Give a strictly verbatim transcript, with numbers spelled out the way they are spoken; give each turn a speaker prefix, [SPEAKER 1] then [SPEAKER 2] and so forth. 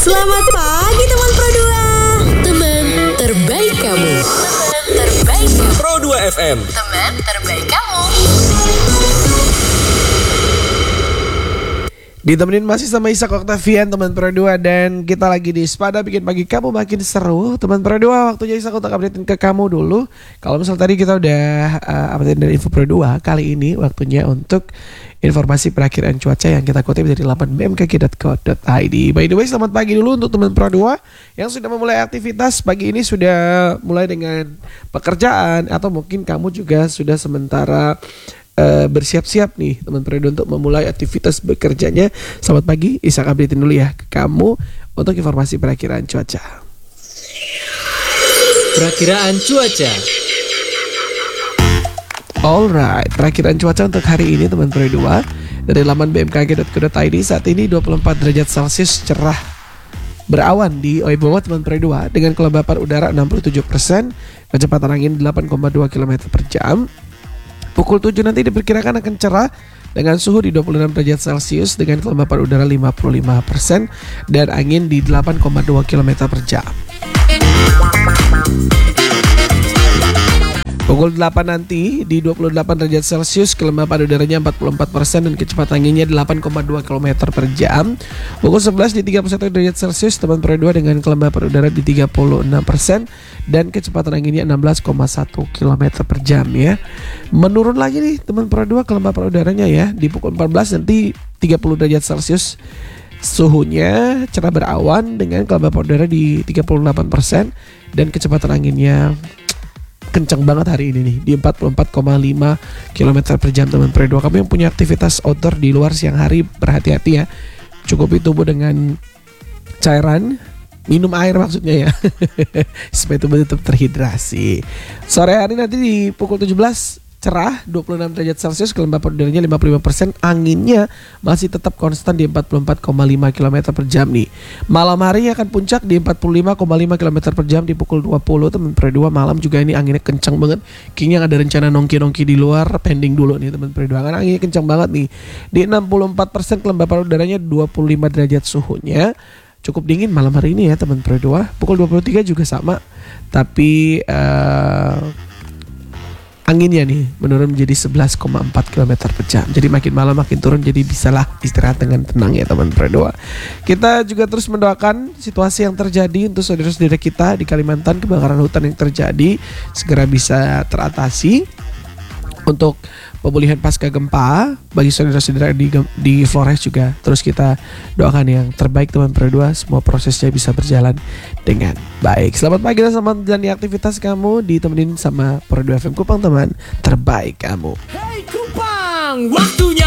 [SPEAKER 1] Selamat pagi teman Pro dua.
[SPEAKER 2] Teman terbaik kamu. Teman terbaik kamu.
[SPEAKER 3] Pro dua F M.
[SPEAKER 2] Teman terbaik kamu.
[SPEAKER 4] Ditemenin masih sama Ishak Octavian, teman Pro dua, dan kita lagi di Spada bikin pagi kamu makin seru. Teman Pro dua, waktunya Ishak untuk updatein ke kamu dulu. Kalau misal tadi kita udah uh, updatein dari info Pro dua, kali ini waktunya untuk informasi perakiraan cuaca yang kita kutip dari laman b m k g dot co dot i d. By the way, selamat pagi dulu untuk teman Pro dua yang sudah memulai aktivitas pagi ini, sudah mulai dengan pekerjaan, atau mungkin kamu juga sudah sementara Uh, bersiap-siap nih teman Pro dua untuk memulai aktivitas bekerjanya. Selamat pagi, Ishak updatein dulu ya ke kamu untuk informasi perakiraan cuaca.
[SPEAKER 3] Perakiraan cuaca.
[SPEAKER 4] Alright, perakiraan cuaca untuk hari ini teman Pro dua dari laman b m k g dot co dot i d. Saat ini dua puluh empat derajat Celcius, cerah berawan di Oibowo teman Pro dua dengan kelembapan udara enam puluh tujuh persen, kecepatan angin delapan koma dua kilometer per jam. Pukul tujuh nanti diperkirakan akan cerah dengan suhu di dua puluh enam derajat Celcius dengan kelembapan udara lima puluh lima persen dan angin di delapan koma dua kilometer per jam. Pukul delapan nanti di dua puluh delapan derajat Celcius, kelembapan udaranya empat puluh empat persen dan kecepatan anginnya delapan koma dua kilometer per jam. Pukul sebelas di tiga puluh satu derajat Celcius, teman Pro dua dengan kelembapan udara di tiga puluh enam persen dan kecepatan anginnya enam belas koma satu kilometer per jam ya. Menurun lagi nih teman Pro dua kelembapan udaranya ya. Di pukul empat belas nanti tiga puluh derajat Celcius, suhunya cerah berawan dengan kelembapan udara di tiga puluh delapan persen dan kecepatan anginnya kencang banget hari ini nih di empat puluh empat koma lima kilometer per jam teman Pro dua. Kamu yang punya aktivitas outdoor di luar siang hari, berhati-hati ya. Cukupi tubuh dengan cairan, minum air maksudnya ya supaya tubuh tetap terhidrasi. Sore hari nanti di pukul tujuh belas cerah, dua puluh enam derajat Celcius, kelembapan udaranya lima puluh lima persen, anginnya masih tetap konstan di empat puluh empat koma lima kilometer per jam nih. Malam hari akan puncak di empat puluh lima koma lima kilometer per jam di pukul dua puluh teman Pro dua. Malam juga ini anginnya kencang banget. Kayaknya ada rencana nongki-nongki di luar, pending dulu nih teman Pro dua karena anginnya kencang banget nih. Di enam puluh empat persen kelembapan udaranya, dua puluh lima derajat suhunya. Cukup dingin malam hari ini ya teman Pro dua. Pukul dua puluh tiga juga sama. Tapi uh, anginnya nih menurun menjadi sebelas koma empat kilometer per jam. Jadi makin malam makin turun, jadi bisalah istirahat dengan tenang ya teman Pro dua. Kita juga terus mendoakan situasi yang terjadi untuk saudara-saudara kita di Kalimantan, kebakaran hutan yang terjadi segera bisa teratasi. Untuk pemulihan pasca gempa bagi saudara-saudara di di Flores juga terus kita doakan yang terbaik teman Pro dua, semua prosesnya bisa berjalan dengan baik. Selamat pagi dan selamat menjalani aktivitas kamu, ditemenin sama Pro dua F M Kupang, teman terbaik kamu.
[SPEAKER 3] Hey Kupang, waktunya